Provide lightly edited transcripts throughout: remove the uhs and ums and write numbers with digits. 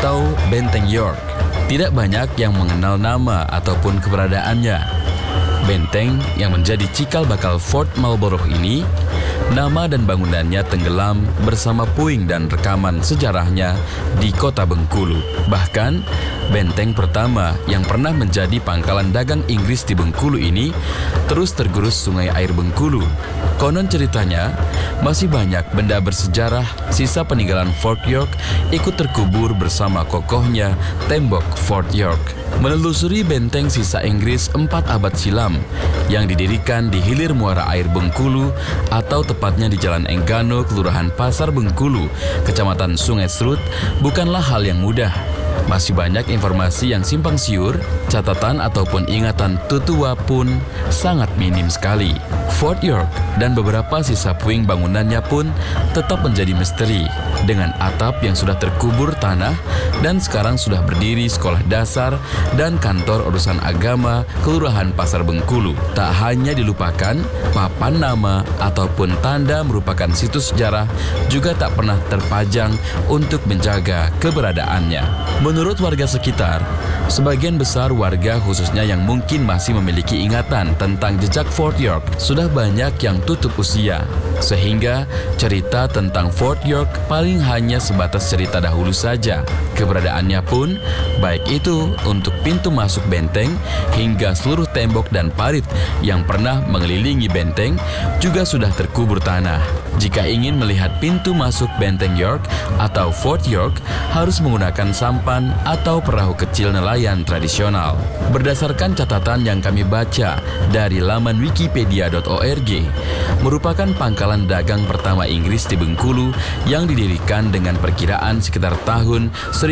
atau Benteng York. Tidak banyak yang mengenal nama ataupun keberadaannya. Benteng yang menjadi cikal bakal Fort Marlborough ini, nama dan bangunannya tenggelam bersama puing dan rekaman sejarahnya di kota Bengkulu. Bahkan, benteng pertama yang pernah menjadi pangkalan dagang Inggris di Bengkulu ini terus tergerus sungai air Bengkulu. Konon ceritanya, masih banyak benda bersejarah sisa peninggalan Fort York ikut terkubur bersama kokohnya tembok Fort York. Menelusuri benteng sisa Inggris 4 abad silam yang didirikan di hilir muara air Bengkulu atau tepatnya di Jalan Enggano, Kelurahan Pasar Bengkulu, Kecamatan Sungai Serut, bukanlah hal yang mudah. Masih banyak informasi yang simpang siur, catatan ataupun ingatan tutua pun sangat minim sekali. Fort York dan beberapa sisa puing bangunannya pun tetap menjadi misteri, dengan atap yang sudah terkubur tanah dan sekarang sudah berdiri sekolah dasar dan kantor urusan agama Kelurahan Pasar Bengkulu. Tak hanya dilupakan, papan nama ataupun tanda merupakan situs sejarah juga tak pernah terpajang untuk menjaga keberadaannya. Menurut warga sekitar, sebagian besar warga khususnya yang mungkin masih memiliki ingatan tentang jejak Fort York sudah banyak yang tutup usia. Sehingga cerita tentang Fort York paling hanya sebatas cerita dahulu saja. Keberadaannya pun, baik itu untuk pintu masuk benteng hingga seluruh tembok dan parit yang pernah mengelilingi benteng juga sudah terkubur tanah. Jika ingin melihat pintu masuk benteng York atau Fort York, harus menggunakan sampan atau perahu kecil nelayan tradisional. Berdasarkan catatan yang kami baca dari laman wikipedia.org, merupakan pangkalan dagang pertama Inggris di Bengkulu yang didirikan dengan perkiraan sekitar tahun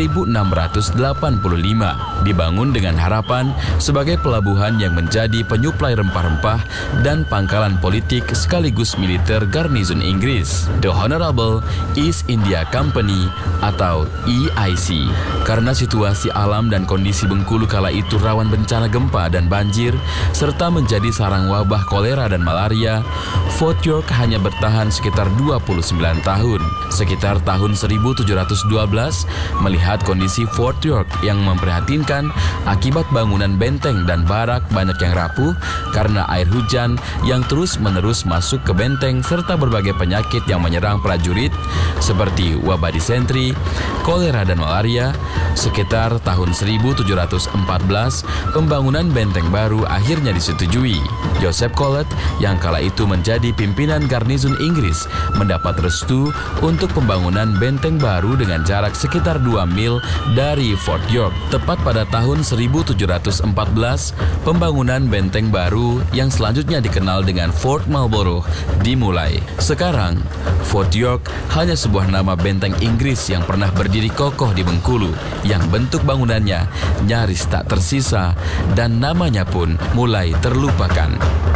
1685. Dibangun dengan harapan sebagai pelabuhan yang menjadi penyuplai rempah-rempah dan pangkalan politik sekaligus militer garnizon Inggris, The Honorable East India Company atau EIC. Karena situasi alam dan kondisi Bengkulu kala itu rawan bencana gempa dan banjir, serta menjadi sarang wabah kolera dan malaria, Fort York hanya bertahan sekitar 29 tahun. Sekitar tahun 1712, melihat kondisi Fort York yang memprihatinkan akibat bangunan benteng dan barak banyak yang rapuh karena air hujan yang terus-menerus masuk ke benteng serta berbagai penyakit yang menyerang prajurit seperti wabah disentri, kolera dan malaria. Sekitar tahun 1714, pembangunan benteng baru akhirnya disetujui. Joseph Collet yang kala itu menjadi pimpinan garnizon Inggris mendapat restu untuk pembangunan benteng baru dengan jarak sekitar 2 mil dari Fort York. Tepat pada tahun 1714, pembangunan benteng baru yang selanjutnya dikenal dengan Fort Marlborough dimulai. Sekarang, Fort York hanya sebuah nama benteng Inggris yang pernah berdiri kokoh di Bengkulu, yang bentuk bangunannya nyaris tak tersisa dan namanya pun mulai terlupakan.